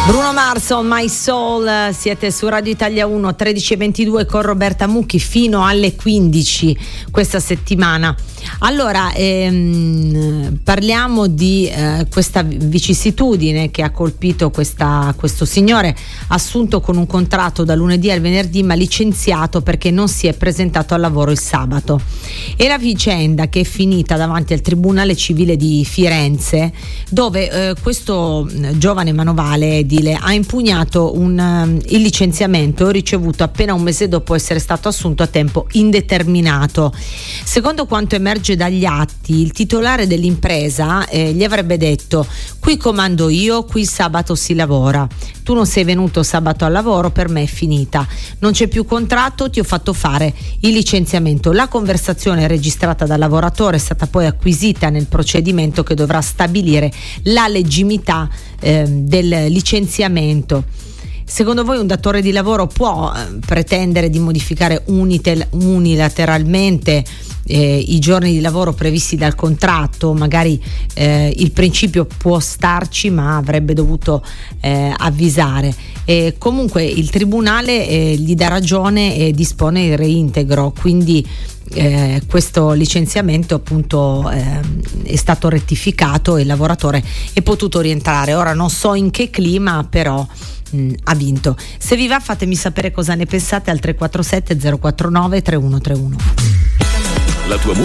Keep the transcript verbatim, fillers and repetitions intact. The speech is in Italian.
Bruno Mars, On My Soul, siete su Radio Italia uno, tredici e ventidue con Roberta Mucchi fino alle quindici questa settimana. Allora, ehm, parliamo di eh, questa vicissitudine che ha colpito questa, questo signore assunto con un contratto da lunedì al venerdì, ma licenziato perché non si è presentato al lavoro il sabato. E la vicenda che è finita davanti al Tribunale Civile di Firenze, dove eh, questo giovane manovale edile ha impugnato un, um, il licenziamento ricevuto appena un mese dopo essere stato assunto a tempo indeterminato. Secondo quanto emerge dagli atti, il titolare dell'impresa eh, gli avrebbe detto: qui comando io, qui il sabato si lavora, tu non sei venuto sabato al lavoro, per me è finita, non c'è più contratto, ti ho fatto fare il licenziamento. La conversazione registrata dal lavoratore è stata poi acquisita nel procedimento che dovrà stabilire la legittimità eh, del licenziamento. Secondo voi un datore di lavoro può eh, pretendere di modificare unitel- unilateralmente eh, i giorni di lavoro previsti dal contratto? Magari eh, il principio può starci, ma avrebbe dovuto eh, avvisare. E comunque il tribunale eh, gli dà ragione e dispone il reintegro, quindi Eh, questo licenziamento appunto eh, è stato rettificato e il lavoratore è potuto rientrare. Ora non so in che clima, però mh, ha vinto. Se vi va, fatemi sapere cosa ne pensate al tre quattro sette zero quattro nove tre uno tre uno. La tua